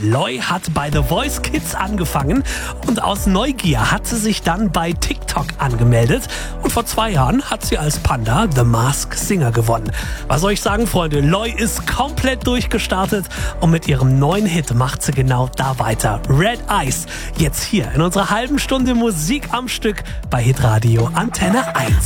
Loi hat bei The Voice Kids angefangen und aus Neugier hat sie sich dann bei TikTok angemeldet. Und vor 2 Jahren hat sie als Panda The Masked Singer gewonnen. Was soll ich sagen, Freunde? Loi ist komplett durchgestartet und mit ihrem neuen Hit macht sie genau da weiter. Red Eyes. Jetzt hier in unserer halben Stunde Musik am Stück bei Hitradio Antenne 1.